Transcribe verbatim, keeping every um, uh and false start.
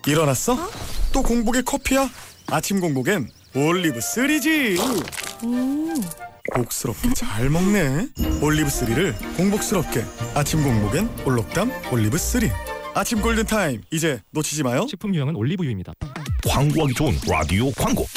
일어났어? 어? 또 공복에 커피야? 아침 공복엔 올리브 쓰리지. 음. 복스럽게 잘 먹네. 올리브 쓰리를 공복스럽게. 아침 공복엔 올록담 올리브 쓰리. 아침 골든타임 이제 놓치지 마요. 식품 유형은 올리브유입니다. 광고하기 좋은 라디오 광고.